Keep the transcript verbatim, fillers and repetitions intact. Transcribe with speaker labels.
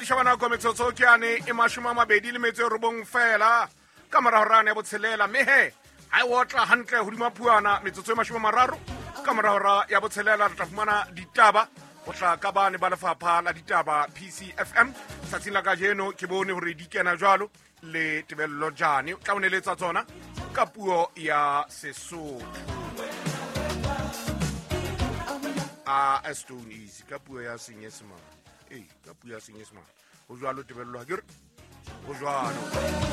Speaker 1: di shabana go metsotso ke ane e mashoma mabedi le metso robong fela ka mora hora ya botshelela mehe ai wotla hantle hodima phuana metsotso e mashoma mararo ka mora hora ya botshelela re tla fumana ditaba o tla ka bane ba lefapha la ditaba P C F M tsatsing la ka jeno ke bone hore di kena jwalo le tebello jane o tla uneletsa tsona ka puo ya Sesotho a Estonies ka puo ya Senyesemane eh ka puo ya Senyesemane ho jwalo tebello ha ke re ho jwalo